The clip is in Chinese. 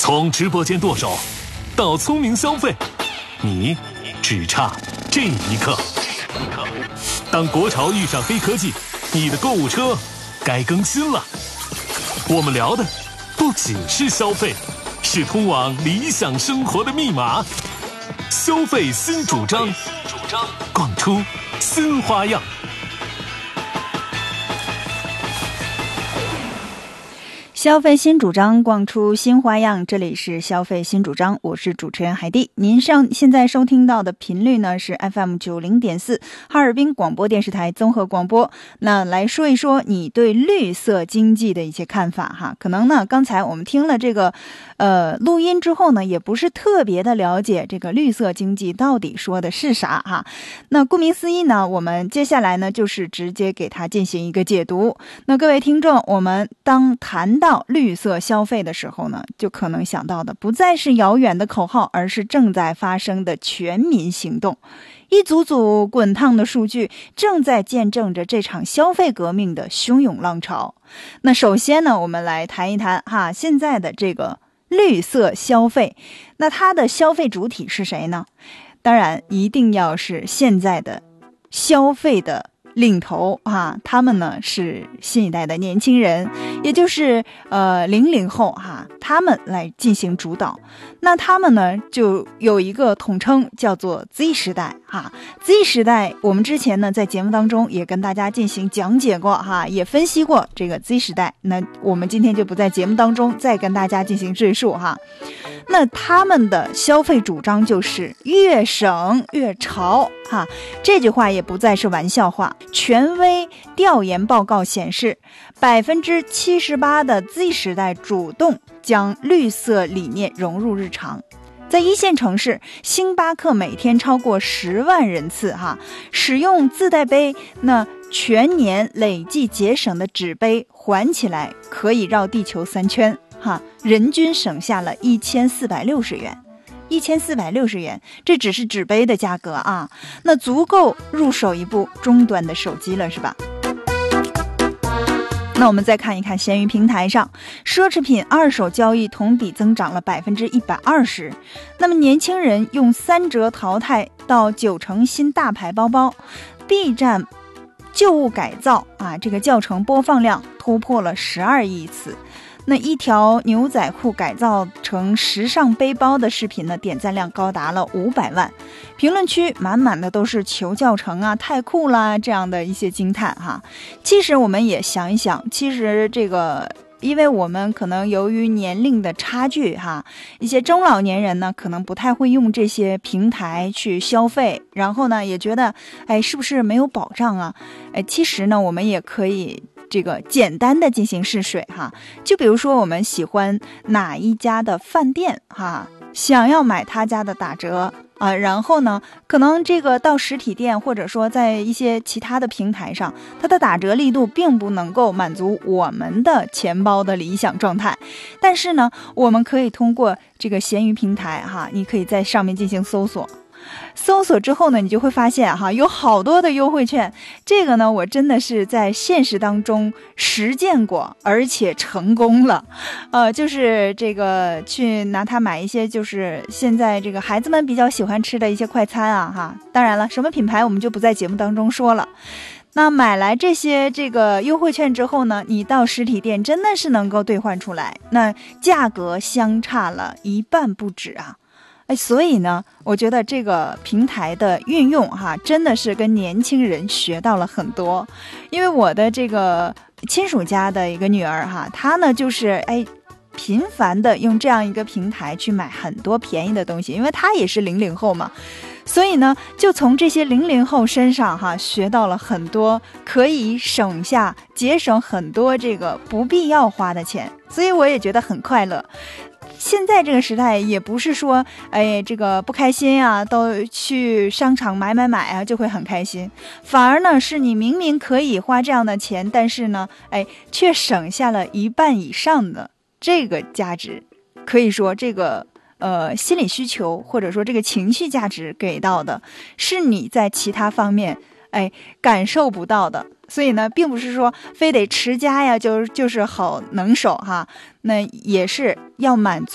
从直播间剁手到聪明消费，你只差这一刻。当国潮遇上黑科技，你的购物车该更新了。我们聊的不只是消费，是通往理想生活的密码。消费新主张，逛出新花样。 消费新主张，逛出新花样。这里是消费新主张，我是主持人海蒂。您现在收听到的频率呢是 FM90.4 哈尔滨广播电视台综合广播。那来说一说你对绿色经济的一些看法哈。可能呢刚才我们听了这个录音之后呢，也不是特别的了解这个绿色经济到底说的是啥哈。那顾名思义呢，我们接下来呢就是直接给它进行一个解读。那各位听众，我们当谈到绿色消费的时候呢，就可能想到的不再是遥远的口号，而是正在发生的全民行动。一组组滚烫的数据正在见证着这场消费革命的汹涌浪潮。那首先呢，我们来谈一谈哈，现在的这个绿色消费，那它的消费主体是谁呢？当然一定要是现在的消费的领头哈，他们呢是新一代的年轻人，也就是00后哈，他们来进行主导。那他们呢就有一个统称叫做 Z 时代哈。Z 时代我们之前呢在节目当中也跟大家进行讲解过哈，也分析过这个 Z 时代。那我们今天就不在节目当中再跟大家进行赘述哈。那他们的消费主张就是越省越潮哈，这句话也不再是玩笑话。权威调研报告显示，78%的 Z 时代主动将绿色理念融入日常。在一线城市，星巴克每天超过10万人次哈，使用自带杯，那全年累计节省的纸杯还起来可以绕地球3圈哈，人均省下了1460元。1460元，这只是纸杯的价格啊，那足够入手一部中端的手机了，是吧？那我们再看一看闲鱼平台上，奢侈品二手交易同比增长了120%。那么年轻人用3折淘汰到9成新大牌包包。B 站旧物改造啊，这个教程播放量突破了12亿次。那一条牛仔裤改造成时尚背包的视频呢，点赞量高达了500万，评论区满满的都是求教程啊、太酷啦这样的一些惊叹哈。其实我们也想一想，其实这个因为我们可能由于年龄的差距哈，一些中老年人呢可能不太会用这些平台去消费，然后呢也觉得是不是没有保障啊？其实呢我们也可以这个简单的进行试水哈，就比如说我们喜欢哪一家的饭店哈，想要买他家的打折啊，然后呢可能这个到实体店或者说在一些其他的平台上，它的打折力度并不能够满足我们的钱包的理想状态，但是呢我们可以通过这个闲鱼平台哈，你可以在上面进行搜索之后呢，你就会发现哈，有好多的优惠券。这个呢，我真的是在现实当中实践过，而且成功了。就是这个去拿它买一些，就是现在这个孩子们比较喜欢吃的一些快餐啊哈。当然了，什么品牌我们就不在节目当中说了。那买来这些这个优惠券之后呢，你到实体店真的是能够兑换出来，那价格相差了1半不止啊。所以呢我觉得这个平台的运用哈，真的是跟年轻人学到了很多。因为我的这个亲属家的一个女儿哈，她呢就是频繁的用这样一个平台去买很多便宜的东西，因为她也是00后嘛，所以呢就从这些00后身上哈学到了很多可以节省很多这个不必要花的钱，所以我也觉得很快乐。现在这个时代也不是说这个不开心啊都去商场买啊就会很开心，反而呢是你明明可以花这样的钱，但是呢却省下了1半以上的这个价值。可以说这个心理需求或者说这个情绪价值给到的是你在其他方面感受不到的。所以呢并不是说非得持家呀就是好能手哈，那也是要满足